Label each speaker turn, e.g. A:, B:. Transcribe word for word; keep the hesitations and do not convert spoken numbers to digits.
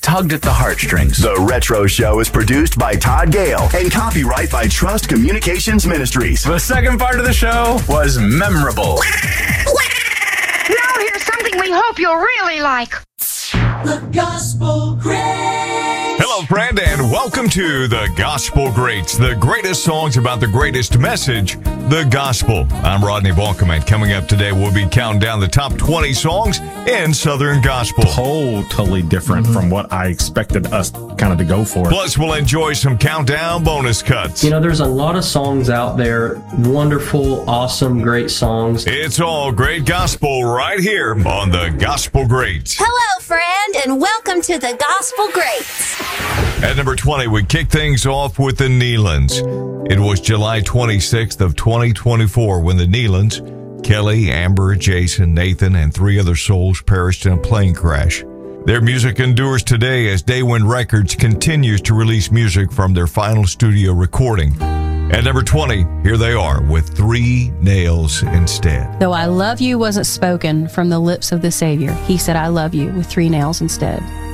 A: tugged at the heartstrings.
B: The Retro Show is produced by Todd Gale and copyright by Trust Communications Ministries.
A: The second part of the show was memorable.
C: Now here's something we hope you'll really like.
D: The Gospel Greats.
E: Hello, friend, and welcome to The Gospel Greats, the greatest songs about the greatest message, the gospel. I'm Rodney Balkaman. Coming up today, we'll be counting down the top twenty songs in Southern Gospel.
F: Totally different mm-hmm. from what I expected us kind of to go for.
E: Plus, we'll enjoy some countdown bonus cuts.
G: You know, there's a lot of songs out there, wonderful, awesome, great songs.
E: It's all great gospel right here on The Gospel Greats.
H: Hello, friend, and welcome to The Gospel Greats.
E: At number twenty, we kick things off with the Nealons. It was July twenty-sixth of twenty twenty-four when the Nealons, Kelly, Amber, Jason, Nathan, and three other souls perished in a plane crash. Their music endures today as Daywind Records continues to release music from their final studio recording. At number twenty, here they are with Three Nails Instead.
I: Though I love you wasn't spoken from the lips of the Savior, he said I love you with three nails instead.